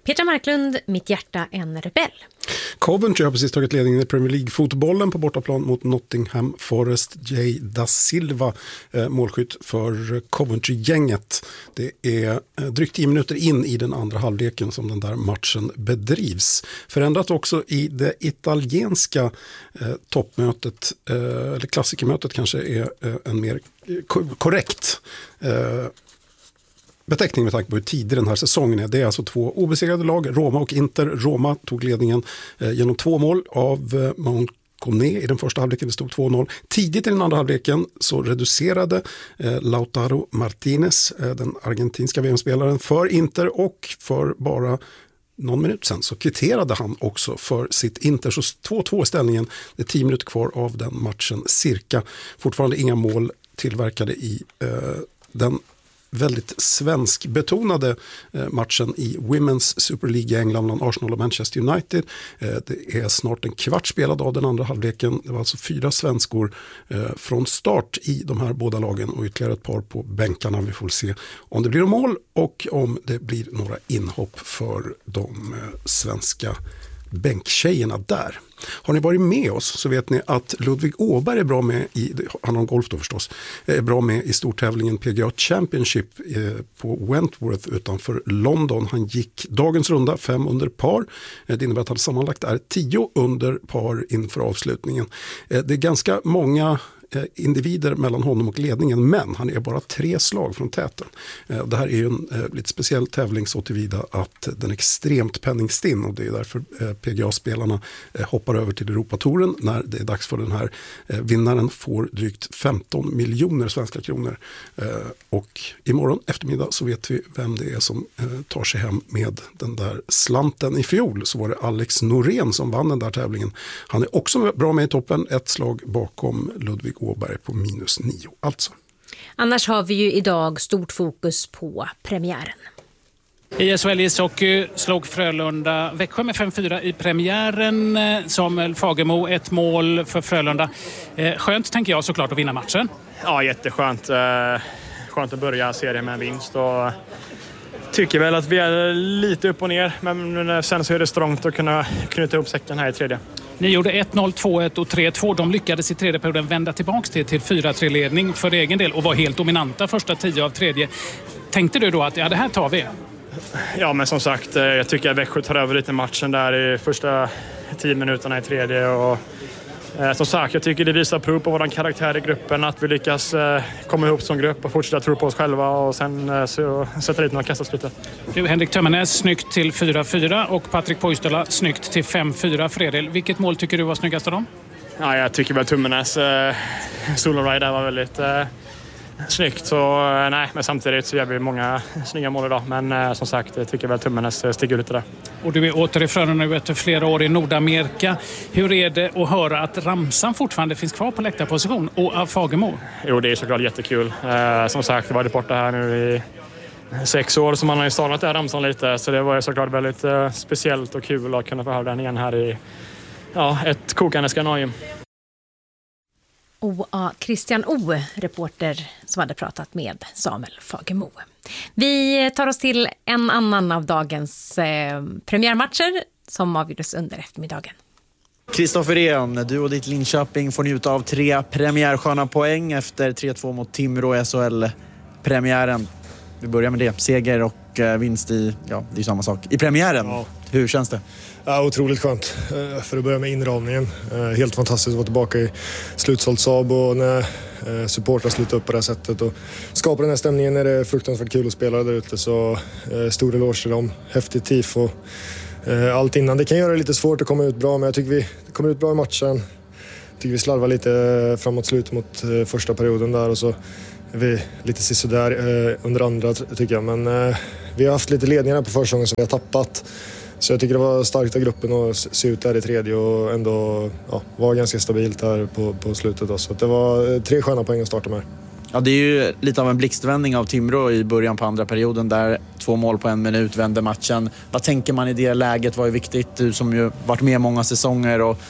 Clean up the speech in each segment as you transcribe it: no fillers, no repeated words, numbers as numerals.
Petra Marklund, mitt hjärta en rebell. Coventry har precis tagit ledningen i Premier League-fotbollen på bortaplan mot Nottingham Forest. Jay da Silva, målskytt för Coventry-gänget. Det är drygt 10 minuter in i den andra halvleken som den där matchen bedrivs. Förändrat också i det italienska toppmötet, eller klassikermötet kanske är en mer korrekt beteckning med tanke på hur tidig den här säsongen är. Det är alltså 2 obesegrade lag, Roma och Inter. Roma tog ledningen genom 2 mål av Mount Coné i den första halvleken, det stod 2-0. Tidigt i den andra halvleken så reducerade Lautaro Martinez, den argentinska VM-spelaren, för Inter, och för bara någon minut sen så kvitterade han också för sitt Inter. Så 2-2 ställningen, det är 10 minuter kvar av den matchen cirka. Fortfarande inga mål tillverkade i den väldigt svenskbetonade matchen i Women's Super League i England mellan Arsenal och Manchester United. Det är snart en kvart spelad av den andra halvleken. Det var alltså 4 svenskor från start i de här båda lagen och ytterligare ett par på bänkarna. Vi får se om det blir mål och om det blir några inhopp för de svenska bänktjejerna där. Har ni varit med oss så vet ni att Ludvig Åberg är bra med han har golf då förstås, är bra med i stortävlingen PGA Championship på Wentworth utanför London. Han gick dagens runda 5 under par. Det innebär att han sammanlagt är 10 under par inför avslutningen. Det är ganska många individer mellan honom och ledningen, men han är bara 3 slag från täten. Det här är ju en lite speciell tävling så tillvida att den är extremt penningstinn, och det är därför PGA-spelarna hoppar över till Europatouren när det är dags för den här. Vinnaren får drygt 15 miljoner svenska kronor, och imorgon eftermiddag så vet vi vem det är som tar sig hem med den där slanten. I fjol så var det Alex Norén som vann den där tävlingen. Han är också bra med i toppen, 1 slag bakom Ludvig Åberg på -9 alltså. Annars har vi ju idag stort fokus på premiären. I SHL ishockey slog Frölunda Växjö med 5-4 i premiären. Samuel Fagemo, 1 mål för Frölunda. Skönt tänker jag såklart att vinna matchen. Ja, jätteskönt. Skönt att börja serien med en vinst, och tycker väl att vi är lite upp och ner, men sen så är det strångt att kunna knyta ihop säcken här i tredje. Ni gjorde 1-0, 2-1 och 3-2. De lyckades i tredje perioden vända tillbaka till 4-3-ledning för egen del och var helt dominanta första 10 av tredje. Tänkte du då att det här tar vi? Ja, men som sagt, jag tycker att Växjö tar över lite matchen där i första 10 minuterna i tredje, och som sagt, jag tycker det visar prov på vår karaktär i gruppen, att vi lyckas komma ihop som grupp och fortsätta tro på oss själva, och sen så sätta dit några kastaslutet. Du, Henrik Tömmernes snyggt till 4-4 och Patrik Poistola snyggt till 5-4. Fredel, vilket mål tycker du var snyggast av dem? Ja, jag tycker väl Tömmernes solo-ride där var väldigt snyggt, så nej, men samtidigt så gör vi många snygga mål idag, men som sagt, jag tycker väl Tömmernes stiger lite där. Och du är åter i Frölunda nu efter flera år i Nordamerika. Hur är det att höra att Ramsan fortfarande finns kvar på läktarposition och Fagemo? Jo, det är såklart jättekul. Som sagt, jag var borta här nu i 6 år, så man har ju startat där Ramsan lite, så det var såklart väldigt speciellt och kul att kunna få höra den igen här i ett kokande Scandinavium. Christian O, reporter som hade pratat med Samuel Fagemo. Vi tar oss till en annan av dagens premiärmatcher som avgjordes under eftermiddagen. Kristoffer Ehn, du och ditt Linköping får njuta av 3 premiärsköna poäng efter 3-2 mot Timrå i SHL-premiären. Vi börjar med det. Seger och vinst det är samma sak. I premiären, Hur känns det? Ja, otroligt skönt. För att börja med inramningen. Helt fantastiskt att vara tillbaka i slutsålt Saab, och när supportrar slutar upp på det här sättet och skapar den här stämningen är det fruktansvärt kul att spela där ute. Så stor eloge till dem. Häftigt tifo. Allt innan. Det kan göra det lite svårt att komma ut bra, men jag tycker vi kommer ut bra i matchen. Jag tycker vi slarvar lite framåt slut mot första perioden där, och så är vi lite sisådär under andra tycker jag. Men vi har haft lite ledningar på försäsongen som vi har tappat. Så jag tycker det var starkt av gruppen att se ut där i tredje och ändå var ganska stabilt här på slutet. Då. Så det var 3 sköna poäng att starta med. Ja, det är ju lite av en blixtvändning av Timrå i början på andra perioden där 2 mål på 1 minut vände matchen. Vad tänker man i det läget? Vad är viktigt? Du som ju varit med många säsonger och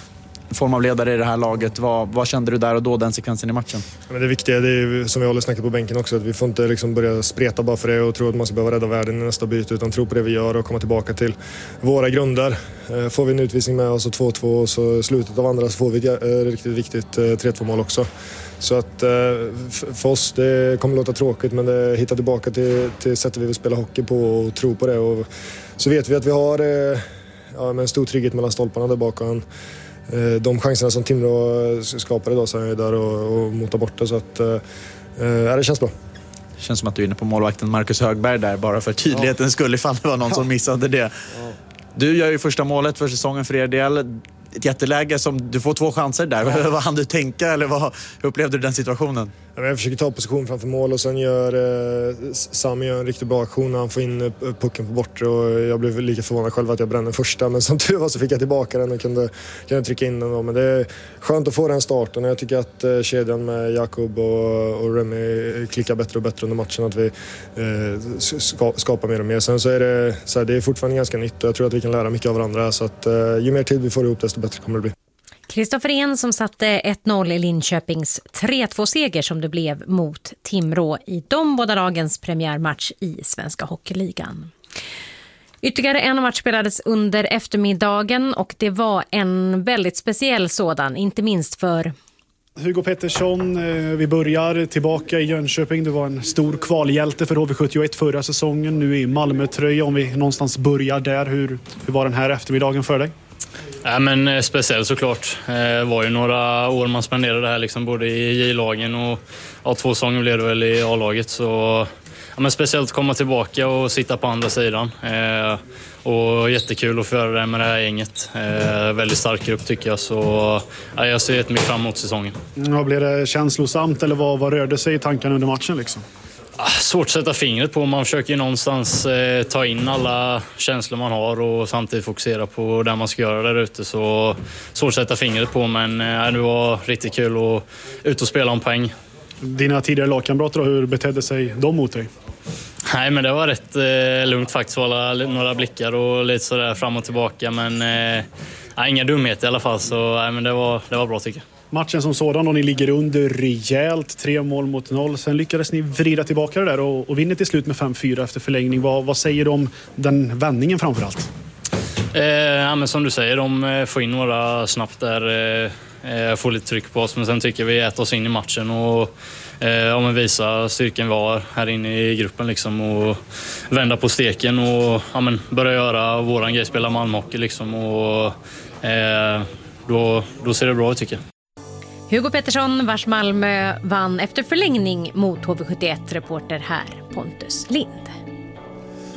form av ledare i det här laget. Vad kände du där och då, den sekvensen i matchen? Ja, men det viktiga, det är som vi håller snackat på bänken också, att vi får inte liksom börja spreta bara för det och tro att man ska behöva rädda världen i nästa byte, utan tro på det vi gör och komma tillbaka till våra grunder. Får vi en utvisning med oss och 2-2 och så slutet av andra så får vi ett riktigt viktigt 3-2 mål också. Så att för oss, det kommer låta tråkigt, men det hittar tillbaka till sättet vi vill spela hockey på och tro på det. Och så vet vi att vi har en stor trygghet mellan stolparna där bakom. De chanserna som Timrå skapar idag så är jag där och motar bort det, så att det känns bra. Det känns som att du är inne på målvakten Marcus Högberg där, bara för tydlighetens skull ifall det var någon som missade det. Du gör ju första målet för säsongen för er del. Ett jätteläge som du får 2 chanser där. Vad hann du tänka, eller hur upplevde du den situationen? Jag försöker ta position framför mål och sen Sami gör en riktigt bra aktion när han får in pucken på bortre, och jag blev lika förvånad själv att jag brände första, men som tur var så fick jag tillbaka den och kunde trycka in den då. Men det är skönt att få den starten, och jag tycker att kedjan med Jakob och Remy klickar bättre och bättre under matchen, att vi skapar mer och mer. Sen så är det är fortfarande ganska nytt och jag tror att vi kan lära mycket av varandra, så att ju mer tid vi får ihop desto bättre kommer det bli. Kristoffer Ehn som satte 1-0 i Linköpings 3-2-seger som det blev mot Timrå i de båda lagens premiärmatch i Svenska Hockeyligan. Ytterligare en match spelades under eftermiddagen och det var en väldigt speciell sådan, inte minst för Hugo Pettersson. Vi börjar tillbaka i Jönköping. Du var en stor kvalhjälte för HV71 förra säsongen, nu i Malmö-tröja. Om vi någonstans börjar där, hur var den här eftermiddagen för dig? Ja, men speciellt såklart. Det var ju några år man spenderade här liksom, både i J-lagen och 2 säsonger blev det väl i A-laget. Så ja, men speciellt komma tillbaka och sitta på andra sidan. Och jättekul att få göra det med det här gänget. Väldigt stark grupp tycker jag, så ja, jag ser jättemycket fram emot säsongen. Ja, blev det känslosamt eller vad rörde sig i tankarna under matchen liksom? Svårt att sätta fingret på. Man försöker ju någonstans ta in alla känslor man har och samtidigt fokusera på det man ska göra där ute. Så svårt att sätta fingret på, men det var riktigt kul att ut och spela om poäng. Dina tidigare lagkamrater, hur betedde sig de mot dig? Nej, men det var rätt lugnt faktiskt. Några blickar och lite sådär fram och tillbaka, men inga dumheter i alla fall. Så men det var bra tycker jag. Matchen som sådan, och ni ligger under rejält 3-0. Sen lyckades ni vrida tillbaka det där och vinner till slut med 5-4 efter förlängning. Vad säger du om den vändningen framförallt? Men som du säger, de får in några snabbt där, får lite tryck på oss, men sen tycker vi äter oss in i matchen och visa styrkan var här inne i gruppen liksom, och vända på steken och börja göra våran grej, spela Malmöhockey liksom, och då ser det bra ut tycker jag. Hugo Pettersson, vars Malmö vann efter förlängning mot HV71, reporter här Pontus Lind.